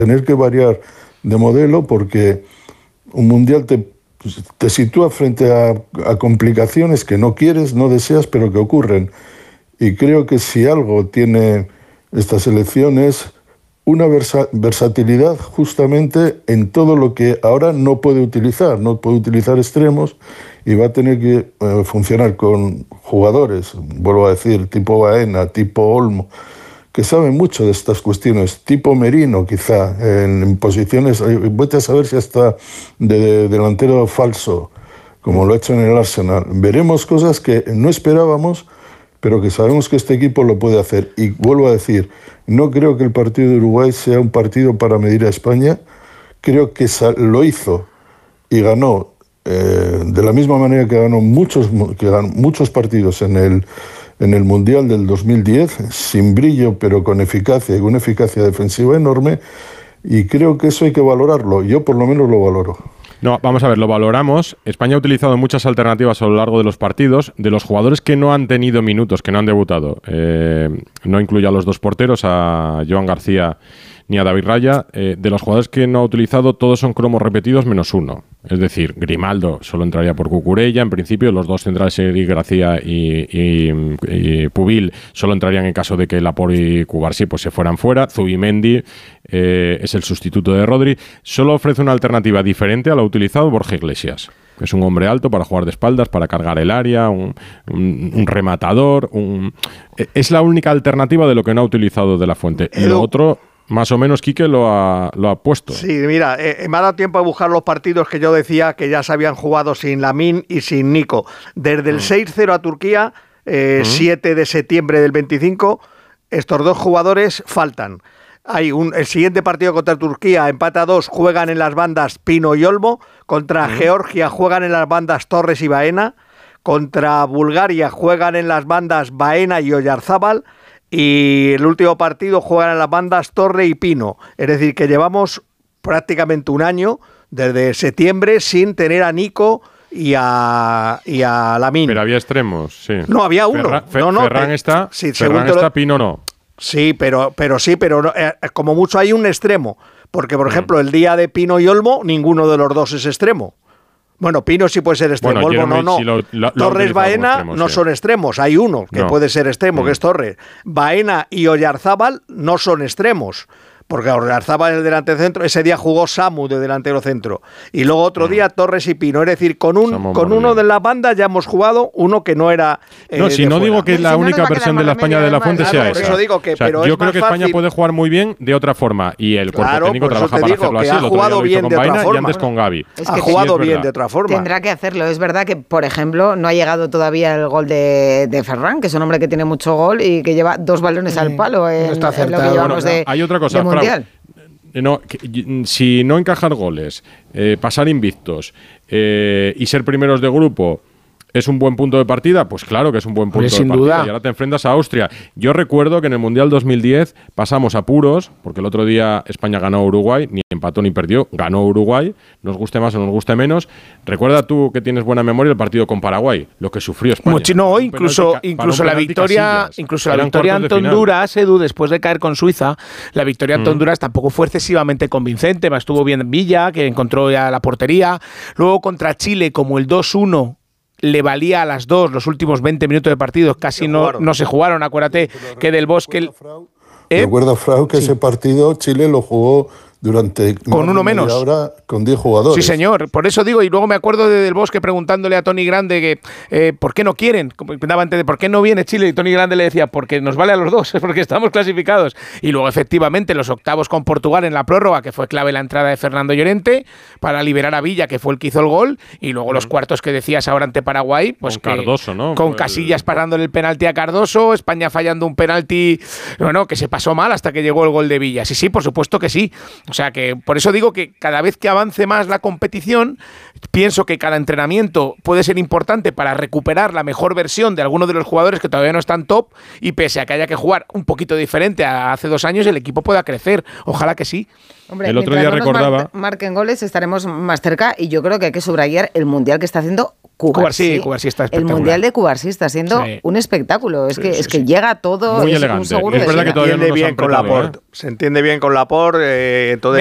tener que variar de modelo porque un mundial te sitúa frente a complicaciones que no quieres, no deseas, pero que ocurren. Y creo que si algo tiene esta selección es una versatilidad justamente en todo lo que ahora no puede utilizar extremos y va a tener que funcionar con jugadores, vuelvo a decir, tipo Baena, tipo Olmo, que saben mucho de estas cuestiones, tipo Merino quizá, en posiciones, vete a saber si hasta de delantero falso, como lo ha hecho en el Arsenal. Veremos cosas que no esperábamos, pero que sabemos que este equipo lo puede hacer. Y vuelvo a decir, no creo que el partido de Uruguay sea un partido para medir a España, creo que lo hizo y ganó de la misma manera que ganó muchos partidos en el Mundial del 2010, sin brillo, pero con eficacia y una eficacia defensiva enorme, y creo que eso hay que valorarlo. Yo por lo menos lo valoro. No, vamos a ver, lo valoramos. España ha utilizado muchas alternativas a lo largo de los partidos. De los jugadores que no han tenido minutos, que no han debutado, no incluye a los dos porteros, a Joan García ni a David Raya. De los jugadores que no ha utilizado, todos son cromos repetidos menos uno. Es decir, Grimaldo solo entraría por Cucurella. En principio, los dos centrales, Eric García y Pubil, solo entrarían en caso de que Laporte y Cubarsí pues se fueran fuera. Zubimendi es el sustituto de Rodri. Solo ofrece una alternativa diferente a la utilizado Borja Iglesias, que es un hombre alto para jugar de espaldas, para cargar el área, un rematador. Es la única alternativa de lo que no ha utilizado De la Fuente. Y lo otro, más o menos, Quique lo ha puesto. Sí, mira, me ha dado tiempo a buscar los partidos que yo decía que ya se habían jugado sin Lamine y sin Nico. Desde el 6-0 a Turquía, 7 de septiembre del 25, estos dos jugadores faltan. El siguiente partido contra Turquía, empate a 2, juegan en las bandas Pino y Olmo. Contra Georgia juegan en las bandas Torres y Baena. Contra Bulgaria juegan en las bandas Baena y Oyarzábal. Y el último partido juegan en las bandas Torre y Pino. Es decir, que llevamos prácticamente un año, desde septiembre, sin tener a Nico y a Lamine. Pero había extremos, sí. No, había uno. Ferran está, sí, Ferran está, Pino no. Sí, pero como mucho hay un extremo. Porque, por ejemplo, el día de Pino y Olmo, ninguno de los dos es extremo. Bueno, Pino sí puede ser extremo, Olmo no. Si Torres, Baena extremo, no son extremos. Hay uno que puede ser extremo, que es Torres. Baena y Oyarzábal no son extremos, porque Oyarzábal es el delantero centro. Ese día jugó Samu de delantero centro. Y luego otro día Torres y Pino. Es decir, con uno de la banda ya hemos jugado, uno que no era no digo que la única versión de la España de la Fuente sea esa. Por eso digo que, pero yo creo que España puede jugar muy bien de otra forma. Y el cuerpo técnico trabaja para hacerlo así. Ha jugado bien de otra forma. Y antes con Gavi. Ha jugado bien de otra forma. Tendrá que hacerlo. Es verdad que, por ejemplo, no ha llegado todavía el gol de Ferran, que es un hombre que tiene mucho gol y que lleva 2 balones al palo en lo que llevamos de hay otra cosa, Mundial. Si no encajar goles, pasar invictos y ser primeros de grupo ¿es un buen punto de partida? Pues claro que es un buen punto de partida. Duda. Y ahora te enfrentas a Austria. Yo recuerdo que en el Mundial 2010 pasamos apuros, porque el otro día España ganó a Uruguay, ni empató ni perdió, ganó Uruguay, nos guste más o nos guste menos. Recuerda tú que tienes buena memoria el partido con Paraguay, lo que sufrió España. Incluso la victoria ante Honduras, Edu, después de caer con Suiza, la victoria ante Honduras tampoco fue excesivamente convincente, estuvo bien Villa, que encontró ya la portería. Luego contra Chile, como el 2-1 le valía a las dos los últimos 20 minutos de partido, casi no se jugaron. Acuérdate que Del Bosque... Recuerda, Frau, que ese partido Chile lo jugó durante con uno menos, ahora con 10 jugadores. Sí, señor, por eso digo, y luego me acuerdo de Del Bosque preguntándole a Tony Grande que ¿por qué no quieren? ¿Por qué no viene Chile? Y Tony Grande le decía, porque nos vale a los dos, porque estamos clasificados. Y luego efectivamente los octavos con Portugal en la prórroga, que fue clave la entrada de Fernando Llorente para liberar a Villa, que fue el que hizo el gol, y luego los cuartos que decías ahora ante Paraguay, pues con Cardoso, ¿no? Con Casillas parándole el penalti a Cardoso, España fallando un penalti, que se pasó mal hasta que llegó el gol de Villa. Sí, por supuesto que sí. O sea que por eso digo que cada vez que avance más la competición, pienso que cada entrenamiento puede ser importante para recuperar la mejor versión de alguno de los jugadores que todavía no están top, y pese a que haya que jugar un poquito diferente a hace 2 años, el equipo pueda crecer. Ojalá que sí. Hombre, el otro día recordaba... marquen goles, estaremos más cerca, y yo creo que hay que subrayar el Mundial que está haciendo Cubarsí está espectacular. El Mundial de Cubarsí está siendo un espectáculo. Es que llega todo. Muy elegante. Un seguro es verdad que todavía no nos bien han con apretado, Laporte. Se entiende bien con Laporte. Entonces